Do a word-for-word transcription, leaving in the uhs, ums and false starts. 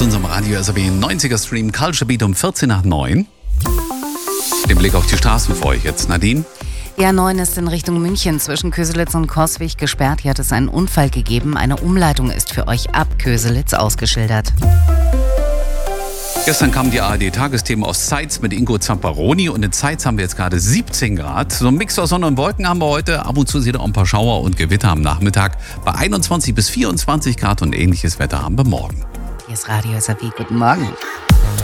zu unserem Radio S R B neunziger Stream Culture Beat um vierzehn nach neun. Den Blick auf die Straßen für euch jetzt, Nadine. Die A neun ist in Richtung München zwischen Köselitz und Coswig gesperrt. Hier hat es einen Unfall gegeben. Eine Umleitung ist für euch ab Köselitz ausgeschildert. Gestern kamen die A R D-Tagesthemen aus Zeitz mit Ingo Zamperoni und in Zeitz haben wir jetzt gerade siebzehn Grad. So ein Mix aus Sonne und Wolken haben wir heute. Ab und zu sieht auch ein paar Schauer und Gewitter am Nachmittag. Bei einundzwanzig bis vierundzwanzig Grad und ähnliches Wetter haben wir morgen. Hier ist Radio S R B. Guten Morgen.